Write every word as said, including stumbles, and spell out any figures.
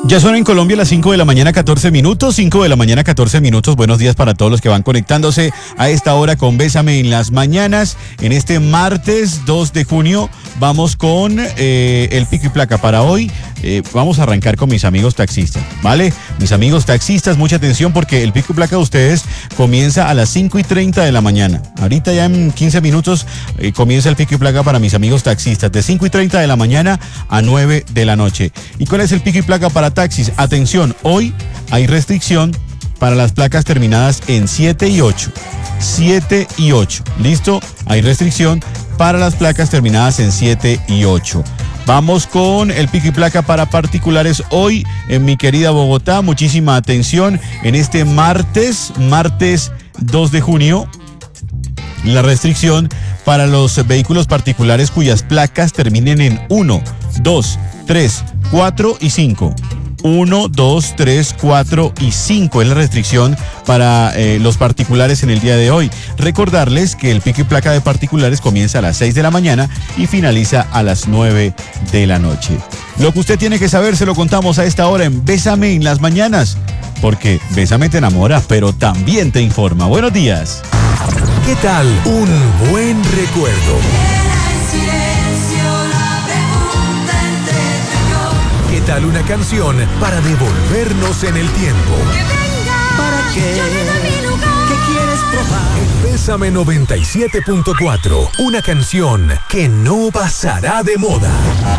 Ya son en Colombia las cinco de la mañana, catorce minutos, cinco de la mañana, catorce minutos. Buenos días para todos los que van conectándose a esta hora con Bésame en las mañanas. En este martes dos de junio vamos con eh, el pico y placa para hoy. Eh, vamos a arrancar con mis amigos taxistas, ¿vale? Mis amigos taxistas, mucha atención porque el pico y placa de ustedes comienza a las cinco y treinta de la mañana. Ahorita ya en quince minutos eh, comienza el pico y placa para mis amigos taxistas de cinco y treinta de la mañana a nueve de la noche. ¿Y cuál es el pico y placa para taxis? Atención, hoy hay restricción para las placas terminadas en siete y ocho. siete y ocho. ¿Listo? Hay restricción para las placas terminadas en siete y ocho. Vamos con el pico y placa para particulares hoy en mi querida Bogotá. Muchísima atención en este martes, martes dos de junio. La restricción para los vehículos particulares cuyas placas terminen en uno, dos, tres, cuatro y cinco. uno, dos, tres, cuatro y cinco es la restricción para eh, los particulares en el día de hoy. Recordarles que el pico y placa de particulares comienza a las seis de la mañana y finaliza a las nueve de la noche. Lo que usted tiene que saber se lo contamos a esta hora en Bésame en las mañanas, porque Bésame te enamora, pero también te informa. Buenos días. ¿Qué tal un buen recuerdo? ¿Qué tal una canción para devolvernos en el tiempo? ¿Para qué? ¿Qué quieres probar? Bésame noventa y siete punto cuatro, una canción que no pasará de moda.